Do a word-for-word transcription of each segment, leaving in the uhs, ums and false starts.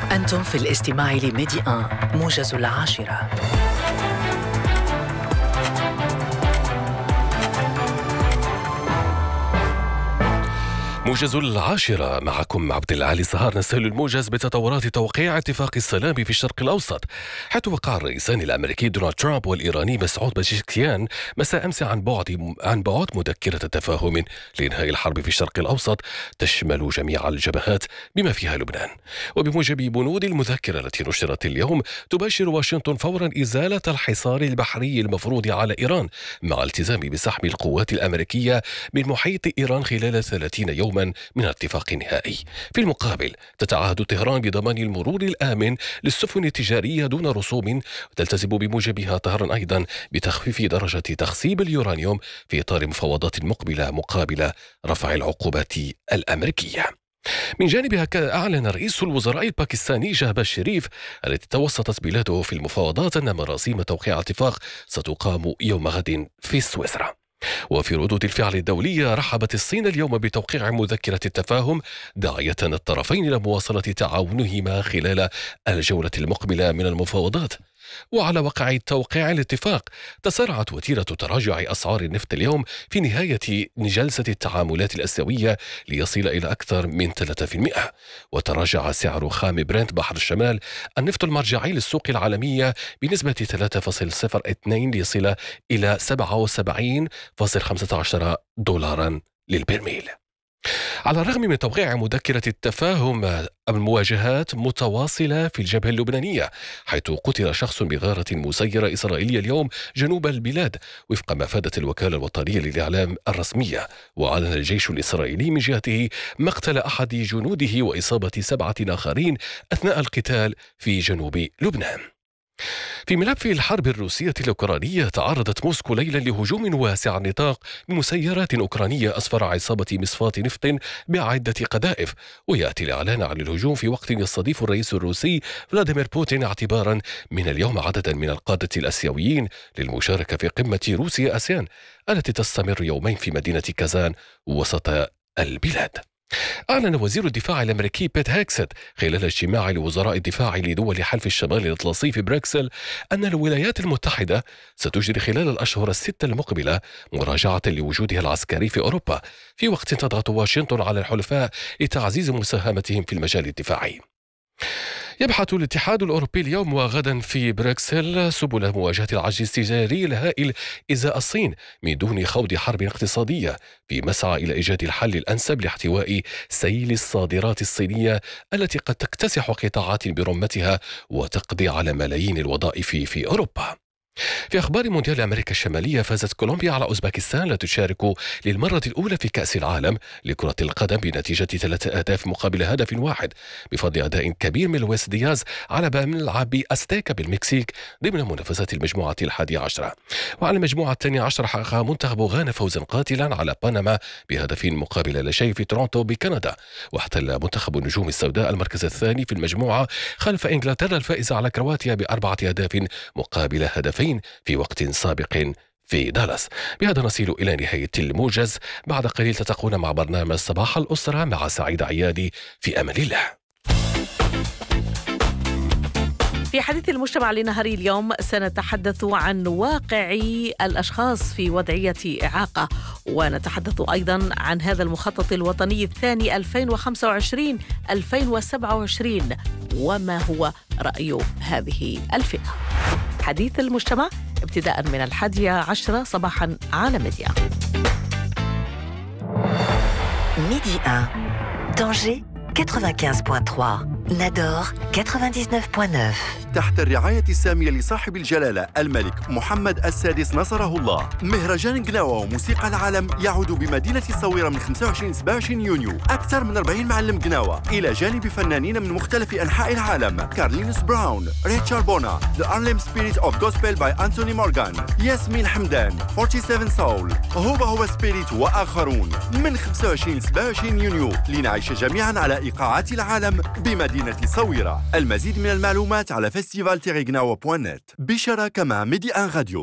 أنتم في الاستماع لميدي آن موجز العاشرة. موجز العاشرة معكم عبد العالي السهار. نستهل الموجز بتطورات توقيع اتفاق السلام في الشرق الأوسط، حيث وقع الرئيسان الأمريكي دونالد ترامب والإيراني مسعود بزشكيان مساء أمس عن بعد عن بعد مذكرة تفاهم لإنهاء الحرب في الشرق الأوسط تشمل جميع الجبهات بما فيها لبنان. وبموجب بنود المذكرة التي نشرت اليوم، تباشر واشنطن فورا إزالة الحصار البحري المفروض على إيران، مع التزام بسحب القوات الأمريكية من محيط إيران خلال ثلاثين يوما من اتفاق نهائي. في المقابل، تتعهد طهران بضمان المرور الآمن للسفن التجارية دون رسوم، وتلتزم بموجبها طهران أيضا بتخفيف درجة تخصيب اليورانيوم في إطار مفاوضات مقبلة مقابل رفع العقوبات الأمريكية. من جانبها، أعلن رئيس الوزراء الباكستاني شهباز شريف التي توسطت بلاده في المفاوضات أن مراسيم توقيع اتفاق ستقام يوم غد في سويسرا. وفي ردود الفعل الدولية، رحبت الصين اليوم بتوقيع مذكرة التفاهم، داعية الطرفين إلى مواصلة تعاونهما خلال الجولة المقبلة من المفاوضات. وعلى وقع توقيع الاتفاق، تسارعت وتيرة تراجع أسعار النفط اليوم في نهاية جلسة التعاملات الآسيوية ليصل إلى أكثر من ثلاثة بالمئة. وتراجع سعر خام برنت بحر الشمال النفط المرجعي للسوق العالمية بنسبة ثلاثة فاصلة صفر اثنين ليصل إلى سبعة وسبعين فاصلة خمسة عشر دولارا للبرميل. على الرغم من توقيع مذكرة التفاهم، المواجهات متواصلة في الجبهة اللبنانية، حيث قتل شخص بغارة مسيرة إسرائيلية اليوم جنوب البلاد، وفق ما فادت الوكالة الوطنية للإعلام الرسمية. وأعلن الجيش الإسرائيلي من جهته مقتل أحد جنوده وإصابة سبعة آخرين أثناء القتال في جنوب لبنان. في ملف الحرب الروسية الأوكرانية، تعرضت موسكو ليلا لهجوم واسع النطاق بمسيرات أوكرانية أسفر عصابة مصفاة نفط بعدة قذائف. ويأتي الإعلان عن الهجوم في وقت يستضيف الرئيس الروسي فلاديمير بوتين اعتبارا من اليوم عددا من القادة الآسيويين للمشاركة في قمة روسيا آسيان التي تستمر يومين في مدينة كازان وسط البلاد. أعلن وزير الدفاع الأمريكي بيت هيكست خلال اجتماع لوزراء الدفاع لدول حلف الشمال الأطلسي في بروكسل أن الولايات المتحدة ستجري خلال الأشهر الستة المقبلة مراجعة لوجودها العسكري في أوروبا، في وقت تضغط واشنطن على الحلفاء لتعزيز مساهمتهم في المجال الدفاعي. يبحث الاتحاد الأوروبي اليوم وغدا في بروكسل سبل مواجهة العجز التجاري الهائل إزاء الصين من دون خوض حرب اقتصادية، في مسعى إلى إيجاد الحل الأنسب لاحتواء سيل الصادرات الصينية التي قد تكتسح قطاعات برمتها وتقضي على ملايين الوظائف في أوروبا. في أخبار مونديال أمريكا الشمالية، فازت كولومبيا على أوزباكستان لا تشارك للمرة الأولى في كأس العالم لكرة القدم بنتيجة ثلاثة أهداف مقابل هدف واحد، بفضل أداء كبير من لويس دياز على ملعب أستيكا بالمكسيك ضمن منافسات المجموعة الحادية عشرة. وعلى المجموعة الثانية عشرة، حقق منتخب غانا فوزا قاتلا على بنما بهدف مقابل لا شيء في تورونتو بكندا. واحتل منتخب النجوم السوداء المركز الثاني في المجموعة خلف إنجلترا الفائزة على كرواتيا بأربعة أهداف مقابل هدفين في وقت سابق في دالاس. بهذا نصل إلى نهاية الموجز. بعد قليل تلتقون مع برنامج صباح الأسرة مع سعيد عيادي. في أمان الله. في حديث المجتمع لنهار اليوم سنتحدث عن واقع الأشخاص في وضعية إعاقة، ونتحدث أيضا عن هذا المخطط الوطني الثاني ألفين وخمسة وعشرين ألفين وسبعة وعشرين وما هو رأي هذه الفئة. حديث المجتمع ابتداء من الحادية عشرة صباحا على ميديا. ميدي واحد دانجي quatre-vingt-quinze point trois Nador quatre-vingt-dix-neuf point neuf. تحت الرعاية السامية لصاحب الجلالة الملك محمد السادس نصره الله، مهرجان قناوة وموسيقى العالم يعود بمدينة الصويرة من خمسة وعشرين سبعة وعشرين يونيو. أكثر من أربعين معلم قناوة إلى جانب فنانين من مختلف أنحاء العالم: كارلينوس براون، ريتشارد بونا، The Harlem Spirit of Gospel by Anthony Morgan، ياسمين حمدان، سبعة وأربعين Soul، هوبا هو سبيريت وآخرون. من خمسة وعشرين سبعة وعشرين يونيو لنعيش جميعا على إيقاعات العالم بمدينة الصويرة. المزيد من المعلومات على فيستيفال تيري غناوة دوت نت بشراكة مع ميدي واحد راديو.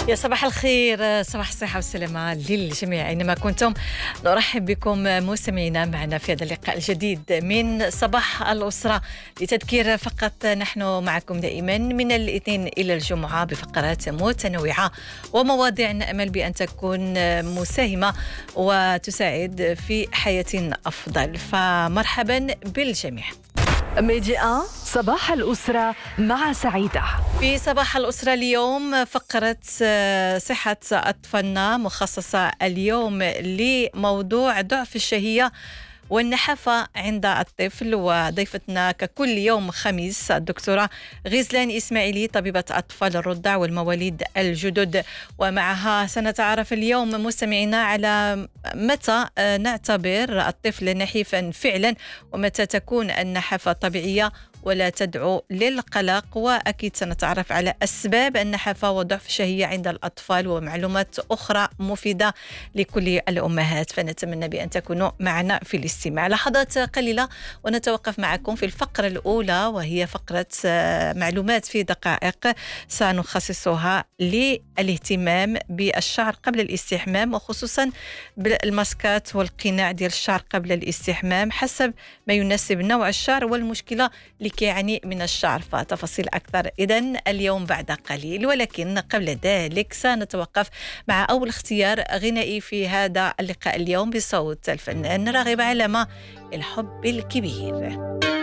يا صباح الخير، صباح الصحة والسلامة للجميع أينما كنتم. نرحب بكم مستمعينا معنا في هذا اللقاء الجديد من صباح الأسرة. لتذكير فقط، نحن معكم دائما من الاثنين إلى الجمعة بفقرات متنوعة ومواضيع نأمل بأن تكون مساهمة وتساعد في حياة أفضل، فمرحبا بالجميع. ميديا صباح الأسرة مع سعيدة. في صباح الأسرة اليوم فقرة صحة أطفالنا، مخصصة اليوم لموضوع ضعف الشهية والنحافة عند الطفل. وضيفتنا ككل يوم خميس الدكتورة غزلان إسماعيلي، طبيبة أطفال الرضع والمواليد الجدد، ومعها سنتعرف اليوم مستمعينا على متى نعتبر الطفل نحيفا فعلا، ومتى تكون النحافة طبيعية ولا تدعو للقلق. وأكيد سنتعرف على أسباب النحافة وضعف الشهية عند الأطفال ومعلومات أخرى مفيدة لكل الأمهات، فنتمنى بأن تكونوا معنا في الاستماع. لحظات قليلة ونتوقف معكم في الفقرة الأولى، وهي فقرة معلومات في دقائق سنخصصها للاهتمام بالشعر قبل الاستحمام، وخصوصا بالماسكات والقناع ديال الشعر قبل الاستحمام حسب ما يناسب نوع الشعر والمشكلة اللي كيعني من الشعر. فتفاصيل أكثر إذن اليوم بعد قليل، ولكن قبل ذلك سنتوقف مع أول اختيار غنائي في هذا اللقاء اليوم بصوت الفنان راغب علامة، الحب الكبير.